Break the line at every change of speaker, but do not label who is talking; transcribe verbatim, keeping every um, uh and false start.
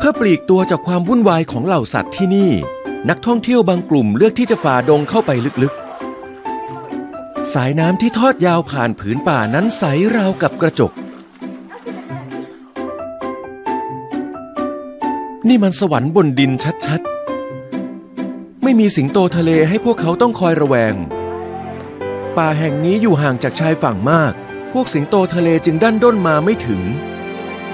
เพื่อปลีกตัวจากความวุ่นวายของเหล่าสัตว์ที่นี่นักท่องเที่ยวบางกลุ่มเลือกที่จะฝ่าดงเข้าไปลึกๆสายน้ำที่ทอดยาวผ่านผืนป่านั้นใสราวกับกระจกนี่มันสวรรค์บนดินชัดๆไม่มีสิงโตทะเลให้พวกเขาต้องคอยระแวงป่าแห่งนี้อยู่ห่างจากชายฝั่งมากพวกสิงโตทะเลจึงดันด้นมาไม่ถึง